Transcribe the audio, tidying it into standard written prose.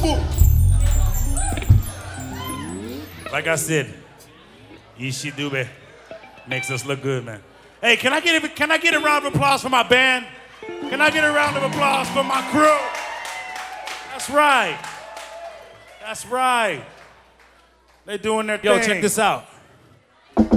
Like I said, Ishi Dube makes us look good, man. Hey, can I get a round of applause for my band? Can I get a round of applause for my crew? That's right. That's right. They're doing their thing. Yo, check this out.